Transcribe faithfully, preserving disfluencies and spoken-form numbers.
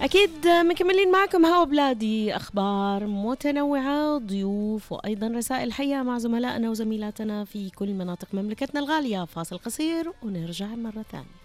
أكيد مكملين معكم هوا بلادي، أخبار متنوعة، ضيوف وأيضا رسائل حية مع زملائنا وزميلاتنا في كل مناطق مملكتنا الغالية. فاصل قصير ونرجع مرة ثانية.